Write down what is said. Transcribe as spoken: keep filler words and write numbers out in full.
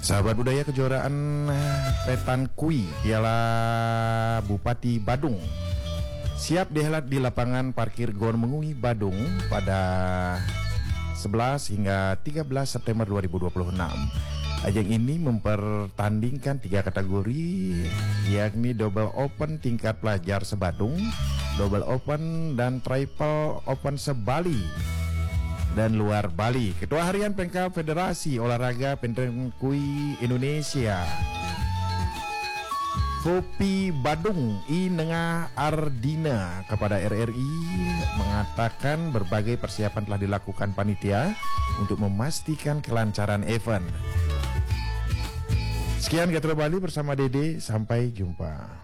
Sahabat budaya, kejuaraan Petan Kui Piala Bupati Badung siap dihelat di lapangan parkir Gor Mengui Badung pada sebelas hingga tiga belas September dua ribu dua puluh enam. Ajang ini mempertandingkan tiga kategori, yakni Double Open tingkat pelajar se-Badung, Double Open dan Triple Open se-Bali dan luar Bali. Ketua Harian Pengkap Federasi Olahraga Petan Kui Indonesia, Fopi Badung I Nengah Ardina kepada R R I mengatakan berbagai persiapan telah dilakukan panitia untuk memastikan kelancaran event. Sekian Gatro Bali bersama Dede, sampai jumpa.